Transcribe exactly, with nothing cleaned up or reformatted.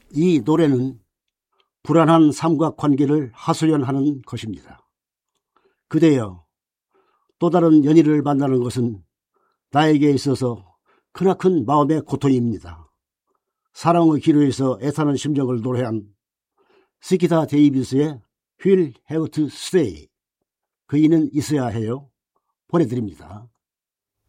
이 노래는 불안한 삼각관계를 하소연하는 것입니다. 그대여, 또 다른 연인을 만나는 것은 나에게 있어서 크나큰 마음의 고통입니다. 사랑의 기로에서 애타는 심정을 노래한 스키타 데이비스의 Will Have to Stay, 그이는 있어야 해요, 보내드립니다.